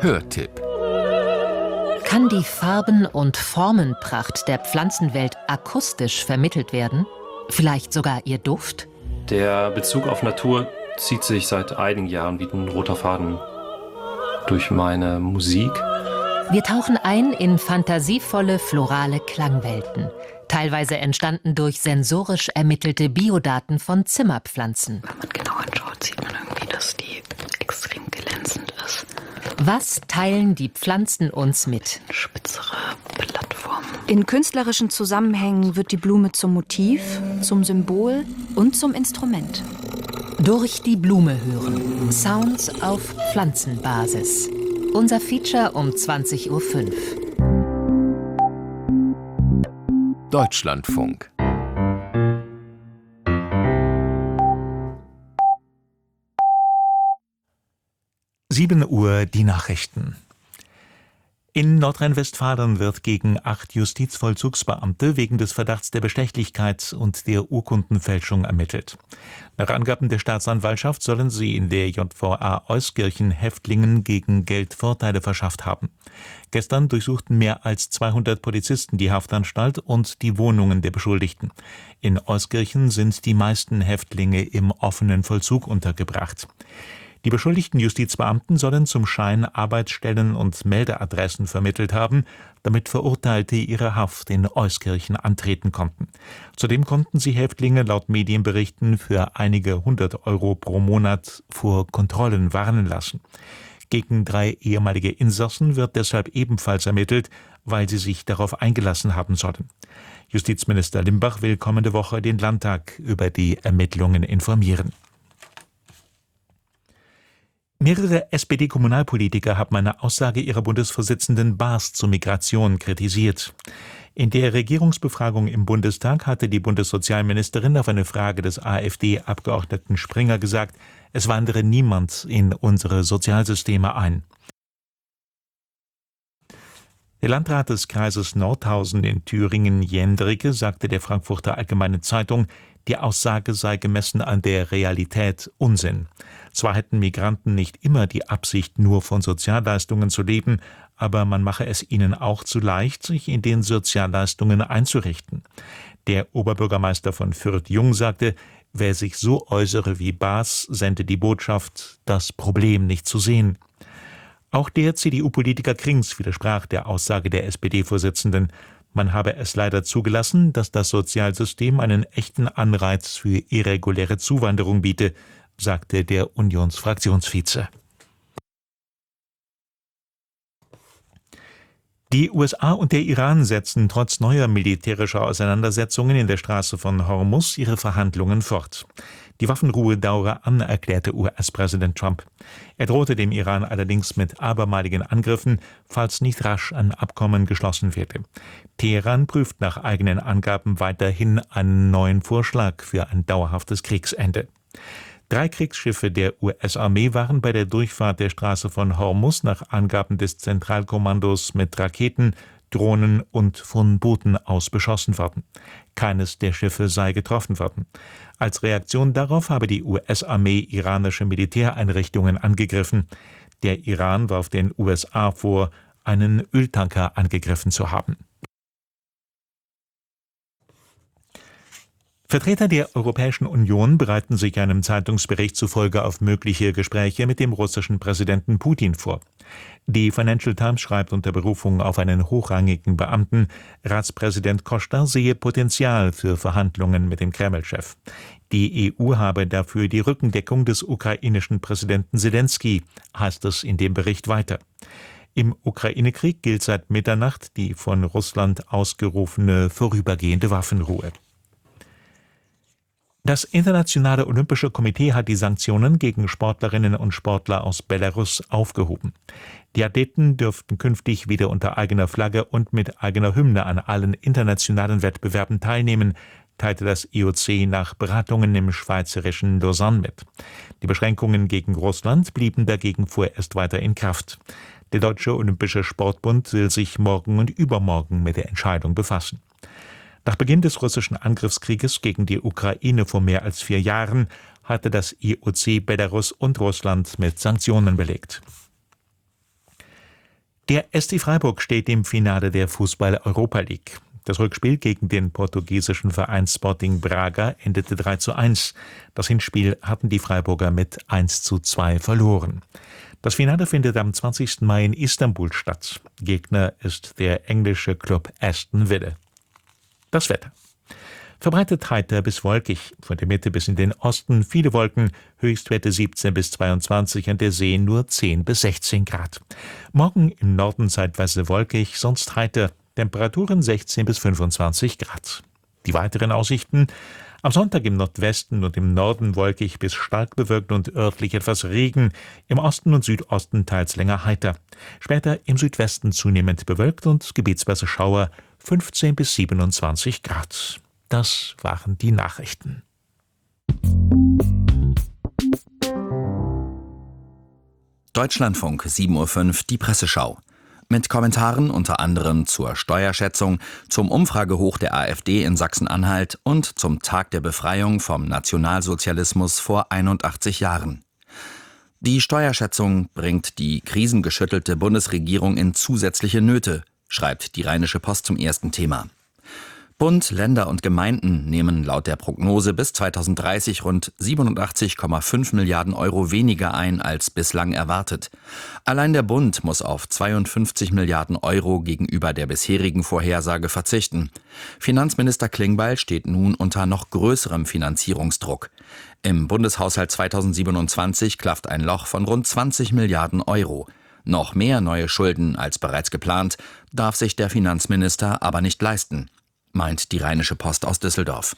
Hörtipp. Kann die Farben- und Formenpracht der Pflanzenwelt akustisch vermittelt werden? Vielleicht sogar ihr Duft? Der Bezug auf Natur zieht sich seit einigen Jahren wie ein roter Faden durch meine Musik. Wir tauchen ein in fantasievolle florale Klangwelten, teilweise entstanden durch sensorisch ermittelte Biodaten von Zimmerpflanzen. Wenn man genau anschaut, sieht man irgendwie, dass die extrem glänzend ist. Was teilen die Pflanzen uns mit? Spitzere Blattformen. In künstlerischen Zusammenhängen wird die Blume zum Motiv, zum Symbol und zum Instrument. Durch die Blume hören. Sounds auf Pflanzenbasis. Unser Feature um 20:05 Uhr. Deutschlandfunk. Uhr die Nachrichten. In Nordrhein-Westfalen wird gegen 8 Justizvollzugsbeamte wegen des Verdachts der Bestechlichkeit und der Urkundenfälschung ermittelt. Nach Angaben der Staatsanwaltschaft sollen sie in der JVA Euskirchen Häftlingen gegen Geld Vorteile verschafft haben. Gestern durchsuchten mehr als 200 Polizisten die Haftanstalt und die Wohnungen der Beschuldigten. In Euskirchen sind die meisten Häftlinge im offenen Vollzug untergebracht. Die beschuldigten Justizbeamten sollen zum Schein Arbeitsstellen und Meldeadressen vermittelt haben, damit Verurteilte ihre Haft in Euskirchen antreten konnten. Zudem konnten sie Häftlinge laut Medienberichten für einige 100 Euro pro Monat vor Kontrollen warnen lassen. Gegen 3 ehemalige Insassen wird deshalb ebenfalls ermittelt, weil sie sich darauf eingelassen haben sollen. Justizminister Limbach will kommende Woche den Landtag über die Ermittlungen informieren. Mehrere SPD-Kommunalpolitiker haben eine Aussage ihrer Bundesvorsitzenden Baas zur Migration kritisiert. In der Regierungsbefragung im Bundestag hatte die Bundessozialministerin auf eine Frage des AfD-Abgeordneten Springer gesagt, es wandere niemand in unsere Sozialsysteme ein. Der Landrat des Kreises Nordhausen in Thüringen, Jendricke, sagte der Frankfurter Allgemeinen Zeitung, die Aussage sei gemessen an der Realität Unsinn. Zwar hätten Migranten nicht immer die Absicht, nur von Sozialleistungen zu leben, aber man mache es ihnen auch zu leicht, sich in den Sozialleistungen einzurichten. Der Oberbürgermeister von Fürth-Jung sagte, wer sich so äußere wie Baas, sende die Botschaft, das Problem nicht zu sehen. Auch der CDU-Politiker Krings widersprach der Aussage der SPD-Vorsitzenden. Man habe es leider zugelassen, dass das Sozialsystem einen echten Anreiz für irreguläre Zuwanderung biete, sagte der Unionsfraktionsvize. Die USA und der Iran setzen trotz neuer militärischer Auseinandersetzungen in der Straße von Hormuz ihre Verhandlungen fort. Die Waffenruhe dauere an, erklärte US-Präsident Trump. Er drohte dem Iran allerdings mit abermaligen Angriffen, falls nicht rasch ein Abkommen geschlossen werde. Teheran prüft nach eigenen Angaben weiterhin einen neuen Vorschlag für ein dauerhaftes Kriegsende. 3 Kriegsschiffe der US-Armee waren bei der Durchfahrt der Straße von Hormuz nach Angaben des Zentralkommandos mit Raketen, Drohnen und von Booten aus beschossen worden. Keines der Schiffe sei getroffen worden. Als Reaktion darauf habe die US-Armee iranische Militäreinrichtungen angegriffen. Der Iran warf den USA vor, einen Öltanker angegriffen zu haben. Vertreter der Europäischen Union bereiten sich einem Zeitungsbericht zufolge auf mögliche Gespräche mit dem russischen Präsidenten Putin vor. Die Financial Times schreibt unter Berufung auf einen hochrangigen Beamten, Ratspräsident Costa sehe Potenzial für Verhandlungen mit dem Kreml-Chef. Die EU habe dafür die Rückendeckung des ukrainischen Präsidenten Selenskyj, heißt es in dem Bericht weiter. Im Ukraine-Krieg gilt seit Mitternacht die von Russland ausgerufene vorübergehende Waffenruhe. Das Internationale Olympische Komitee hat die Sanktionen gegen Sportlerinnen und Sportler aus Belarus aufgehoben. Die Athleten dürften künftig wieder unter eigener Flagge und mit eigener Hymne an allen internationalen Wettbewerben teilnehmen, teilte das IOC nach Beratungen im schweizerischen Lausanne mit. Die Beschränkungen gegen Russland blieben dagegen vorerst weiter in Kraft. Der Deutsche Olympische Sportbund will sich morgen und übermorgen mit der Entscheidung befassen. Nach Beginn des russischen Angriffskrieges gegen die Ukraine vor mehr als 4 Jahren hatte das IOC Belarus und Russland mit Sanktionen belegt. Der SC Freiburg steht im Finale der Fußball-Europa League. Das Rückspiel gegen den portugiesischen Verein Sporting Braga endete 3:1. Das Hinspiel hatten die Freiburger mit 1:2 verloren. Das Finale findet am 20. Mai in Istanbul statt. Gegner ist der englische Club Aston Villa. Das Wetter. Verbreitet heiter bis wolkig, von der Mitte bis in den Osten viele Wolken, Höchstwerte 17 bis 22, an der See nur 10 bis 16 Grad. Morgen im Norden zeitweise wolkig, sonst heiter, Temperaturen 16 bis 25 Grad. Die weiteren Aussichten: am Sonntag im Nordwesten und im Norden wolkig bis stark bewölkt und örtlich etwas Regen, im Osten und Südosten teils länger heiter. Später im Südwesten zunehmend bewölkt und gebietsweise Schauer, 15 bis 27 Grad. Das waren die Nachrichten. Deutschlandfunk, 7:05 Uhr, die Presseschau. Mit Kommentaren unter anderem zur Steuerschätzung, zum Umfragehoch der AfD in Sachsen-Anhalt und zum Tag der Befreiung vom Nationalsozialismus vor 81 Jahren. Die Steuerschätzung bringt die krisengeschüttelte Bundesregierung in zusätzliche Nöte, schreibt die Rheinische Post zum ersten Thema. Bund, Länder und Gemeinden nehmen laut der Prognose bis 2030 rund 87,5 Milliarden Euro weniger ein als bislang erwartet. Allein der Bund muss auf 52 Milliarden Euro gegenüber der bisherigen Vorhersage verzichten. Finanzminister Klingbeil steht nun unter noch größerem Finanzierungsdruck. Im Bundeshaushalt 2027 klafft ein Loch von rund 20 Milliarden Euro. Noch mehr neue Schulden als bereits geplant darf sich der Finanzminister aber nicht leisten, meint die Rheinische Post aus Düsseldorf.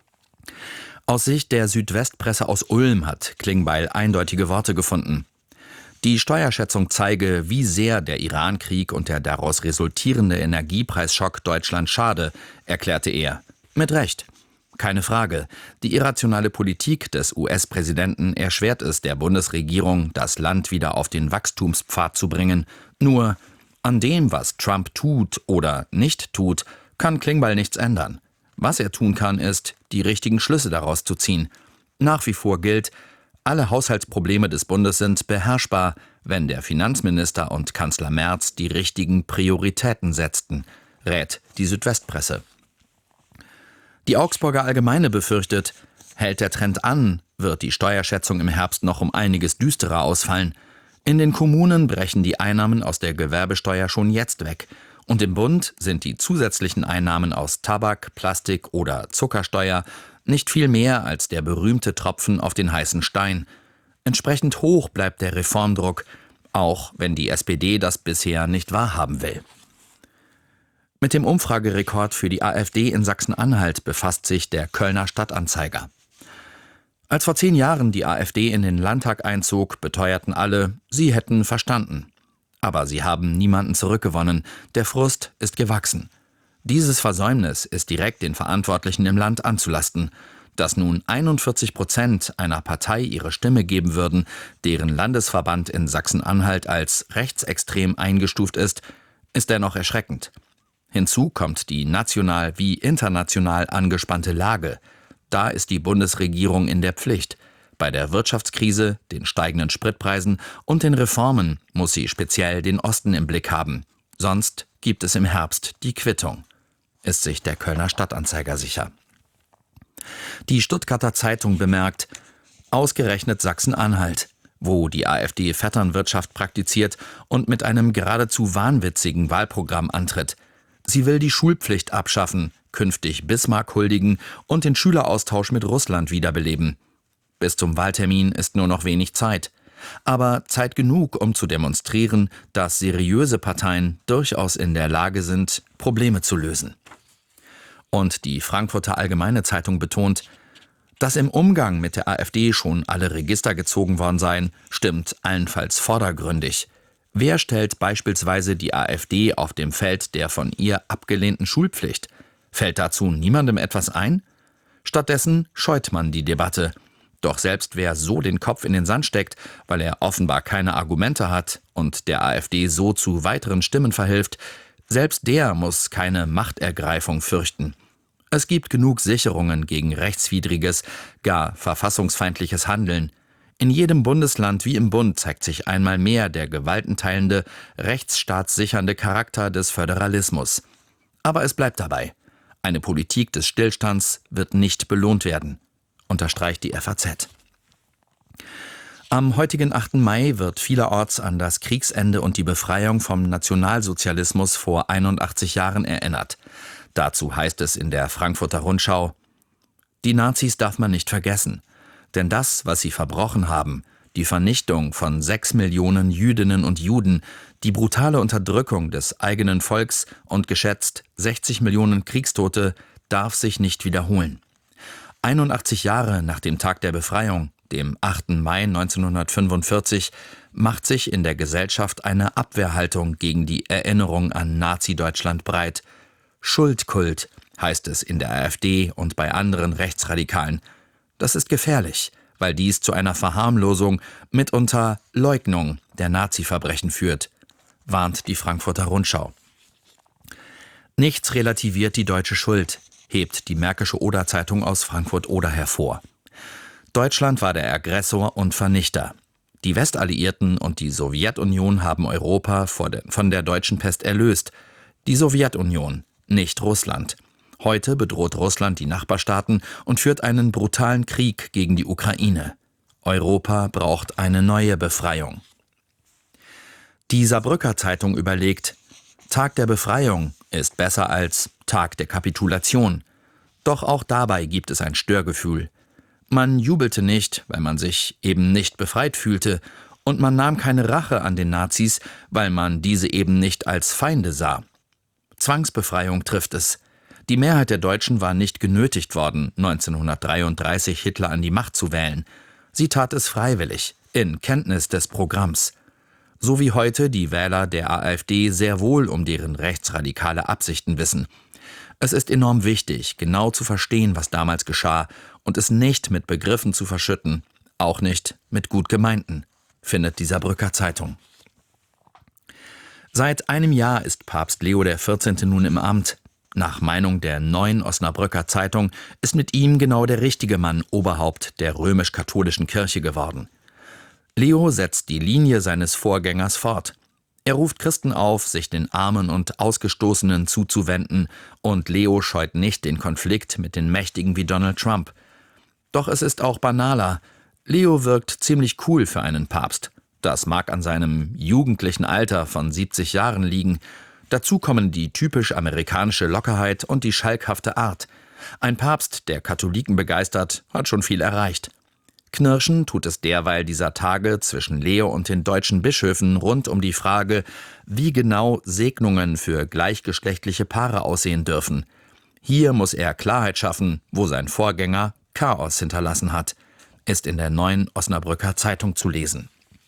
Aus Sicht der Südwestpresse aus Ulm hat Klingbeil eindeutige Worte gefunden. Die Steuerschätzung zeige, wie sehr der Irankrieg und der daraus resultierende Energiepreisschock Deutschland schade, erklärte er. Mit Recht. Keine Frage. Die irrationale Politik des US-Präsidenten erschwert es der Bundesregierung, das Land wieder auf den Wachstumspfad zu bringen. Nur an dem, was Trump tut oder nicht tut, kann Klingbeil nichts ändern. Was er tun kann, ist, die richtigen Schlüsse daraus zu ziehen. Nach wie vor gilt, alle Haushaltsprobleme des Bundes sind beherrschbar, wenn der Finanzminister und Kanzler Merz die richtigen Prioritäten setzten, rät die Südwestpresse. Die Augsburger Allgemeine befürchtet, hält der Trend an, wird die Steuerschätzung im Herbst noch um einiges düsterer ausfallen. In den Kommunen brechen die Einnahmen aus der Gewerbesteuer schon jetzt weg. Und im Bund sind die zusätzlichen Einnahmen aus Tabak, Plastik oder Zuckersteuer nicht viel mehr als der berühmte Tropfen auf den heißen Stein. Entsprechend hoch bleibt der Reformdruck, auch wenn die SPD das bisher nicht wahrhaben will. Mit dem Umfragerekord für die AfD in Sachsen-Anhalt befasst sich der Kölner Stadtanzeiger. Als vor 10 Jahren die AfD in den Landtag einzog, beteuerten alle, sie hätten verstanden. Aber sie haben niemanden zurückgewonnen. Der Frust ist gewachsen. Dieses Versäumnis ist direkt den Verantwortlichen im Land anzulasten. Dass nun 41% einer Partei ihre Stimme geben würden, deren Landesverband in Sachsen-Anhalt als rechtsextrem eingestuft ist dennoch erschreckend. Hinzu kommt die national wie international angespannte Lage. Da ist die Bundesregierung in der Pflicht. Bei der Wirtschaftskrise, den steigenden Spritpreisen und den Reformen muss sie speziell den Osten im Blick haben. Sonst gibt es im Herbst die Quittung, ist sich der Kölner Stadtanzeiger sicher. Die Stuttgarter Zeitung bemerkt, ausgerechnet Sachsen-Anhalt, wo die AfD Vetternwirtschaft praktiziert und mit einem geradezu wahnwitzigen Wahlprogramm antritt. Sie will die Schulpflicht abschaffen, künftig Bismarck huldigen und den Schüleraustausch mit Russland wiederbeleben. Bis zum Wahltermin ist nur noch wenig Zeit. Aber Zeit genug, um zu demonstrieren, dass seriöse Parteien durchaus in der Lage sind, Probleme zu lösen. Und die Frankfurter Allgemeine Zeitung betont, dass im Umgang mit der AfD schon alle Register gezogen worden seien, stimmt allenfalls vordergründig. Wer stellt beispielsweise die AfD auf dem Feld der von ihr abgelehnten Schulpflicht? Fällt dazu niemandem etwas ein? Stattdessen scheut man die Debatte. Doch selbst wer so den Kopf in den Sand steckt, weil er offenbar keine Argumente hat und der AfD so zu weiteren Stimmen verhilft, selbst der muss keine Machtergreifung fürchten. Es gibt genug Sicherungen gegen rechtswidriges, gar verfassungsfeindliches Handeln. In jedem Bundesland wie im Bund zeigt sich einmal mehr der gewaltenteilende, rechtsstaatssichernde Charakter des Föderalismus. Aber es bleibt dabei. Eine Politik des Stillstands wird nicht belohnt werden, unterstreicht die FAZ. Am heutigen 8. Mai wird vielerorts an das Kriegsende und die Befreiung vom Nationalsozialismus vor 81 Jahren erinnert. Dazu heißt es in der Frankfurter Rundschau: Die Nazis darf man nicht vergessen. Denn das, was sie verbrochen haben, die Vernichtung von 6 Millionen Jüdinnen und Juden, die brutale Unterdrückung des eigenen Volks und geschätzt 60 Millionen Kriegstote, darf sich nicht wiederholen. 81 Jahre nach dem Tag der Befreiung, dem 8. Mai 1945, macht sich in der Gesellschaft eine Abwehrhaltung gegen die Erinnerung an Nazi-Deutschland breit. Schuldkult heißt es in der AfD und bei anderen Rechtsradikalen. Das ist gefährlich, weil dies zu einer Verharmlosung, mitunter Leugnung der Nazi-Verbrechen führt, warnt die Frankfurter Rundschau. Nichts relativiert die deutsche Schuld, hebt die Märkische Oder-Zeitung aus Frankfurt-Oder hervor. Deutschland war der Aggressor und Vernichter. Die Westalliierten und die Sowjetunion haben Europa von der deutschen Pest erlöst. Die Sowjetunion, nicht Russland. Heute bedroht Russland die Nachbarstaaten und führt einen brutalen Krieg gegen die Ukraine. Europa braucht eine neue Befreiung. Die Saarbrücker Zeitung überlegt: Tag der Befreiung ist besser als Tag der Kapitulation. Doch auch dabei gibt es ein Störgefühl. Man jubelte nicht, weil man sich eben nicht befreit fühlte, und man nahm keine Rache an den Nazis, weil man diese eben nicht als Feinde sah. Zwangsbefreiung trifft es. Die Mehrheit der Deutschen war nicht genötigt worden, 1933 Hitler an die Macht zu wählen. Sie tat es freiwillig, in Kenntnis des Programms. So wie heute die Wähler der AfD sehr wohl um deren rechtsradikale Absichten wissen. Es ist enorm wichtig, genau zu verstehen, was damals geschah und es nicht mit Begriffen zu verschütten, auch nicht mit gut gemeinten, findet die Saarbrücker Zeitung. Seit einem Jahr ist Papst Leo XIV. Nun im Amt. Nach Meinung der Neuen Osnabrücker Zeitung ist mit ihm genau der richtige Mann Oberhaupt der römisch-katholischen Kirche geworden. Leo setzt die Linie seines Vorgängers fort. Er ruft Christen auf, sich den Armen und Ausgestoßenen zuzuwenden, und Leo scheut nicht den Konflikt mit den Mächtigen wie Donald Trump. Doch es ist auch banaler. Leo wirkt ziemlich cool für einen Papst. Das mag an seinem jugendlichen Alter von 70 Jahren liegen. Dazu kommen die typisch amerikanische Lockerheit und die schalkhafte Art. Ein Papst, der Katholiken begeistert, hat schon viel erreicht. Knirschen tut es derweil dieser Tage zwischen Leo und den deutschen Bischöfen rund um die Frage, wie genau Segnungen für gleichgeschlechtliche Paare aussehen dürfen. Hier muss er Klarheit schaffen, wo sein Vorgänger Chaos hinterlassen hat, ist in der Neuen Osnabrücker Zeitung zu lesen.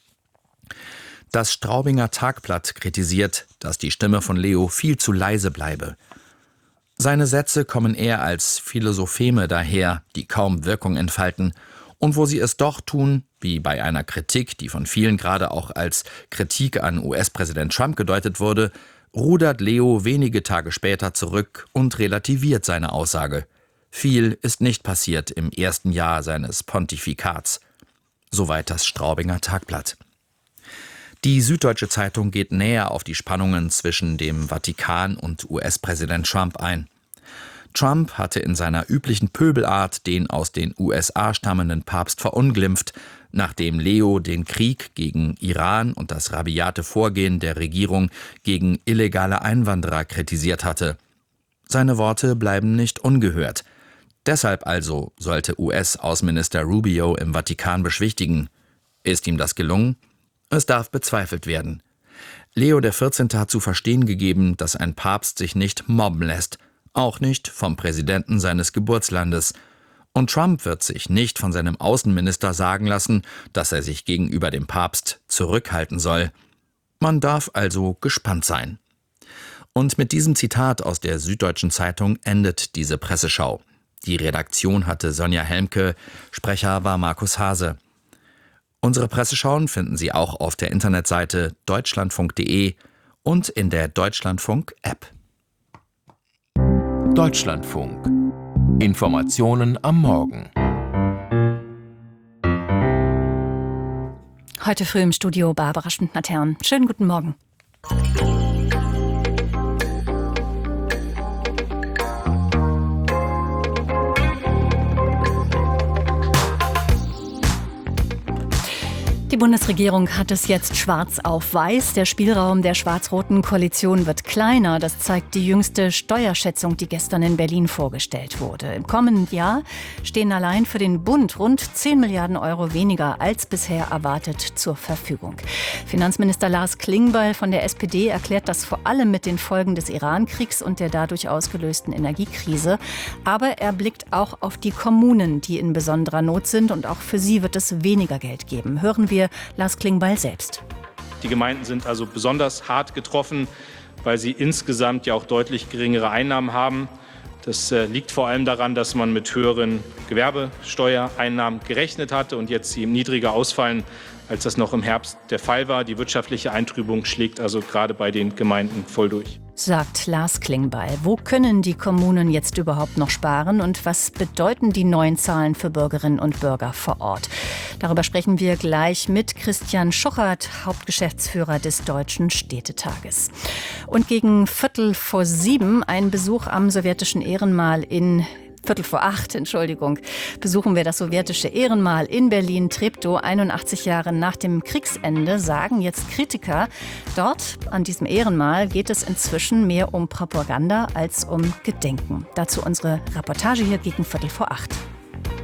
Das Straubinger Tagblatt kritisiert, dass die Stimme von Leo viel zu leise bleibe. Seine Sätze kommen eher als Philosopheme daher, die kaum Wirkung entfalten, und wo sie es doch tun, wie bei einer Kritik, die von vielen gerade auch als Kritik an US-Präsident Trump gedeutet wurde, rudert Leo wenige Tage später zurück und relativiert seine Aussage. Viel ist nicht passiert im ersten Jahr seines Pontifikats. Soweit das Straubinger Tagblatt. Die Süddeutsche Zeitung geht näher auf die Spannungen zwischen dem Vatikan und US-Präsident Trump ein. Trump hatte in seiner üblichen Pöbelart den aus den USA stammenden Papst verunglimpft, nachdem Leo den Krieg gegen Iran und das rabiate Vorgehen der Regierung gegen illegale Einwanderer kritisiert hatte. Seine Worte bleiben nicht ungehört. Deshalb also sollte US-Außenminister Rubio im Vatikan beschwichtigen. Ist ihm das gelungen? Es darf bezweifelt werden. Leo XIV. Hat zu verstehen gegeben, dass ein Papst sich nicht mobben lässt, auch nicht vom Präsidenten seines Geburtslandes. Und Trump wird sich nicht von seinem Außenminister sagen lassen, dass er sich gegenüber dem Papst zurückhalten soll. Man darf also gespannt sein. Und mit diesem Zitat aus der Süddeutschen Zeitung endet diese Presseschau. Die Redaktion hatte Sonja Helmke, Sprecher war Markus Hase. Unsere Presseschauen finden Sie auch auf der Internetseite deutschlandfunk.de und in der Deutschlandfunk-App. Deutschlandfunk. Informationen am Morgen. Heute früh im Studio Barbara Schindner-Tern. Schönen guten Morgen. Die Bundesregierung hat es jetzt schwarz auf weiß. Der Spielraum der schwarz-roten Koalition wird kleiner. Das zeigt die jüngste Steuerschätzung, die gestern in Berlin vorgestellt wurde. Im kommenden Jahr stehen allein für den Bund rund 10 Milliarden Euro weniger als bisher erwartet zur Verfügung. Finanzminister Lars Klingbeil von der SPD erklärt das vor allem mit den Folgen des Iran-Kriegs und der dadurch ausgelösten Energiekrise. Aber er blickt auch auf die Kommunen, die in besonderer Not sind. Und auch für sie wird es weniger Geld geben. Hören wir Lars Klingbeil selbst. Die Gemeinden sind also besonders hart getroffen, weil sie insgesamt ja auch deutlich geringere Einnahmen haben. Das liegt vor allem daran, dass man mit höheren Gewerbesteuereinnahmen gerechnet hatte und jetzt sie niedriger ausfallen, als das noch im Herbst der Fall war. Die wirtschaftliche Eintrübung schlägt also gerade bei den Gemeinden voll durch. Sagt Lars Klingbeil. Wo können die Kommunen jetzt überhaupt noch sparen und was bedeuten die neuen Zahlen für Bürgerinnen und Bürger vor Ort? Darüber sprechen wir gleich mit Christian Schuchert, Hauptgeschäftsführer des Deutschen Städtetages. Und gegen 7:15 ein Besuch am sowjetischen Ehrenmal in 7:45, besuchen wir das sowjetische Ehrenmal in Berlin-Treptow. 81 Jahre nach dem Kriegsende, sagen jetzt Kritiker. Dort, an diesem Ehrenmal, geht es inzwischen mehr um Propaganda als um Gedenken. Dazu unsere Reportage hier gegen 7:45.